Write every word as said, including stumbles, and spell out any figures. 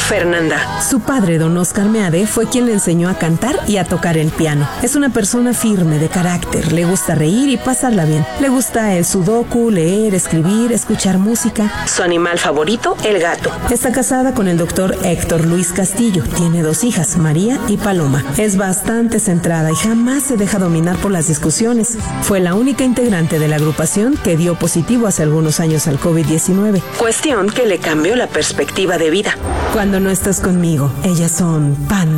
Fernanda. Su padre, don Oscar Meade, fue quien le enseñó a cantar y a tocar el piano. Es una persona firme, de carácter, le gusta reír y pasarla bien. Le gusta el sudoku, leer, escribir, escuchar música. Su animal favorito, el gato. Está casada con el doctor Héctor Luis Castillo. Tiene dos hijas, María y Paloma. Es bastante centrada y jamás se deja dominar por las discusiones. Fue la única integrante de la agrupación que dio positivo hace algunos años al covid diecinueve. Cuestión que le cambió la perspectiva de vida. Cuando no estás conmigo, ellas son pan